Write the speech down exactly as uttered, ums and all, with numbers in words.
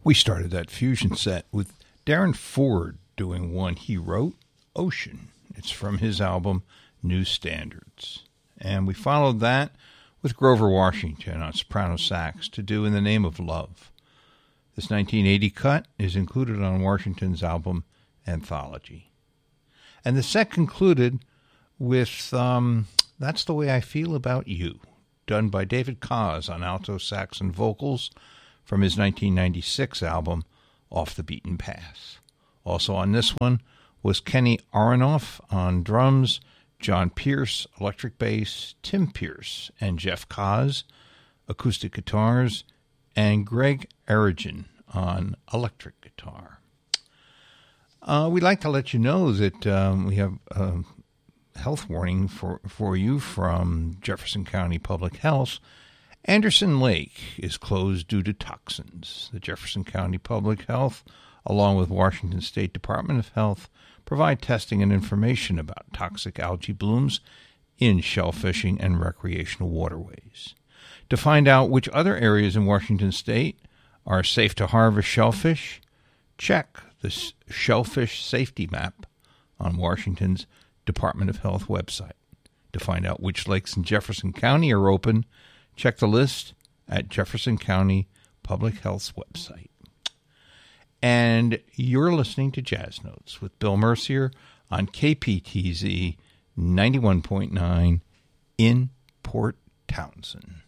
We started that fusion set with Darren Ford doing one he wrote, Ocean. It's from his album, New Standards. And we followed that with Grover Washington on soprano sax to do In the Name of Love. This nineteen eighty cut is included on Washington's album, Anthology. And the set concluded with um, That's the Way I Feel About You, done by David Koz on alto sax and vocals from his nineteen ninety-six album, Off the Beaten Path. Also on this one was Kenny Aronoff on drums, John Pierce, electric bass, Tim Pierce and Jeff Koz, acoustic guitars, and Greg Erigen on electric guitar. Uh, we'd like to let you know that um, we have a health warning for, for you from Jefferson County Public Health. Anderson Lake is closed due to toxins. The Jefferson County Public Health, along with Washington State Department of Health, provide testing and information about toxic algae blooms in shellfishing and recreational waterways. To find out which other areas in Washington State are safe to harvest shellfish, check the Shellfish Safety Map on Washington's Department of Health website. To find out which lakes in Jefferson County are open, check the list at Jefferson County Public Health's website. And you're listening to Jazz Notes with Bill Mercier on K P T Z ninety-one point nine in Port Townsend.